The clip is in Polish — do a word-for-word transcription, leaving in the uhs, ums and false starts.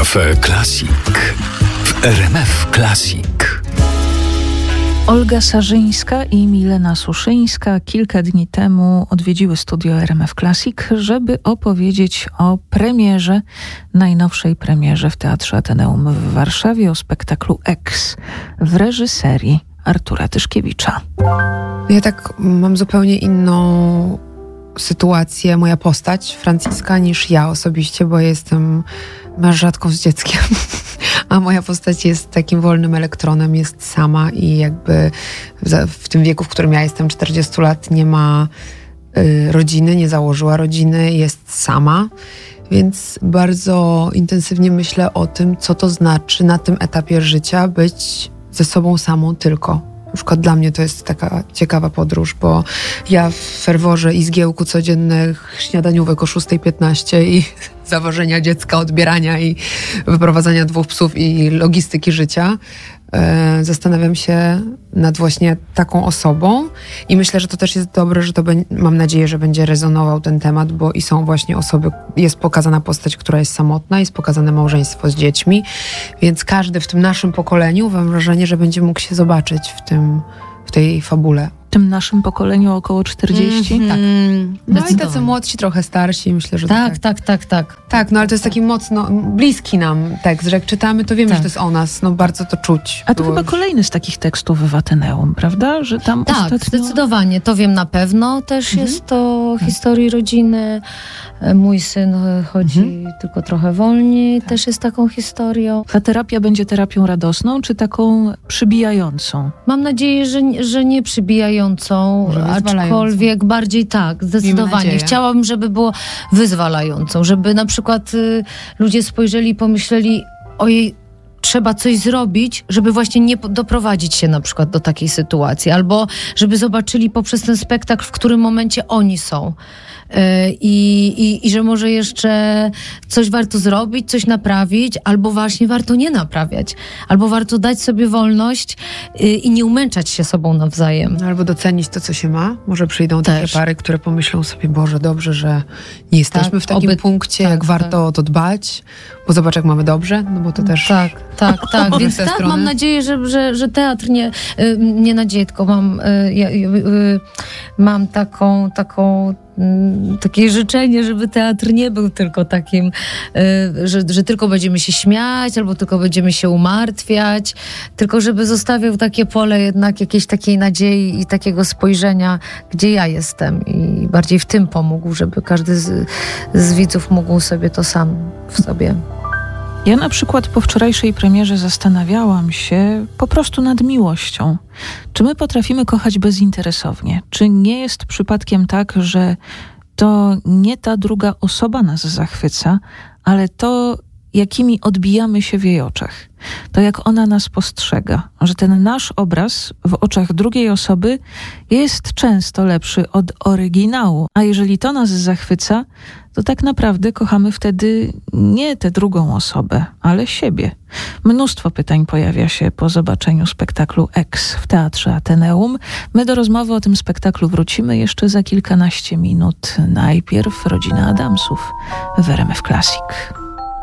Cafe Classic w R M F Classic. Olga Sarzyńska i Milena Suszyńska kilka dni temu odwiedziły studio R M F Classic, żeby opowiedzieć o premierze, najnowszej premierze w Teatrze Ateneum w Warszawie, o spektaklu X w reżyserii Artura Tyszkiewicza. Ja tak mam zupełnie inną sytuację, moja postać, Franciska, niż ja osobiście, bo jestem mężatką z dzieckiem, a moja postać jest takim wolnym elektronem, jest sama i jakby w, w tym wieku, w którym ja jestem, czterdziestu lat, nie ma y, rodziny, nie założyła rodziny, jest sama, więc bardzo intensywnie myślę o tym, co to znaczy na tym etapie życia być ze sobą samą tylko. Na przykład dla mnie to jest taka ciekawa podróż, bo ja w ferworze i zgiełku codziennych śniadaniówek o szósta piętnaście i zawożenia dziecka, odbierania i wyprowadzania dwóch psów i logistyki życia e, zastanawiam się nad właśnie taką osobą i myślę, że to też jest dobre, że to be- mam nadzieję, że będzie rezonował ten temat, bo i są właśnie osoby, jest pokazana postać, która jest samotna, jest pokazane małżeństwo z dziećmi, więc każdy w tym naszym pokoleniu, mam wrażenie, że będzie mógł się zobaczyć w tym, w tej fabule. W tym naszym pokoleniu około czterdzieści? Mm, tak. No i tacy młodsi, trochę starsi, myślę, że tak, tak. tak, tak, tak. Tak, no ale to jest taki mocno bliski nam tekst, że jak czytamy, to wiemy, tak. że to jest o nas, no bardzo to czuć. A to Było chyba już... kolejny z takich tekstów w Ateneum, prawda? Że tam Tak, ostatnio... zdecydowanie, to wiem na pewno. Też Mhm. jest to historii rodziny. Mój syn chodzi Mhm. tylko trochę wolniej, tak. Też jest taką historią. Ta terapia będzie terapią radosną, czy taką przybijającą? Mam nadzieję, że, że nie przybijającą, Może aczkolwiek bardziej tak, zdecydowanie. Chciałabym, żeby było wyzwalającą, żeby na przykład y, ludzie spojrzeli i pomyśleli, ojej, trzeba coś zrobić, żeby właśnie nie doprowadzić się na przykład do takiej sytuacji, albo żeby zobaczyli poprzez ten spektakl, w którym momencie oni są. I, i, i że może jeszcze coś warto zrobić, coś naprawić, albo właśnie warto nie naprawiać, albo warto dać sobie wolność i nie umęczać się sobą nawzajem. Albo docenić to, co się ma. Może przyjdą Też. takie pary, które pomyślą sobie, Boże, dobrze, że nie jesteśmy tak, w takim oby, punkcie, tak, jak warto tak. o to dbać, bo zobacz, jak mamy dobrze, no bo to też... Tak, tak, tak. Więc tak, strony. mam nadzieję, że, że, że teatr nie, nie nadzieję, tylko mam, ja, mam taką, taką takie życzenie, żeby teatr nie był tylko takim, że, że tylko będziemy się śmiać, albo tylko będziemy się umartwiać, tylko żeby zostawiał takie pole jednak jakiejś takiej nadziei i takiego spojrzenia, gdzie ja jestem, i bardziej w tym pomógł, żeby każdy z, z widzów mógł sobie to sam w sobie. Ja na przykład po wczorajszej premierze zastanawiałam się po prostu nad miłością. Czy my potrafimy kochać bezinteresownie? Czy nie jest przypadkiem tak, że to nie ta druga osoba nas zachwyca, ale to, jakimi odbijamy się w jej oczach? To, jak ona nas postrzega, że ten nasz obraz w oczach drugiej osoby jest często lepszy od oryginału. A jeżeli to nas zachwyca, to tak naprawdę kochamy wtedy nie tę drugą osobę, ale siebie. Mnóstwo pytań pojawia się po zobaczeniu spektaklu X w Teatrze Ateneum. My do rozmowy o tym spektaklu wrócimy jeszcze za kilkanaście minut. Najpierw rodzina Adamsów w R M F Classic.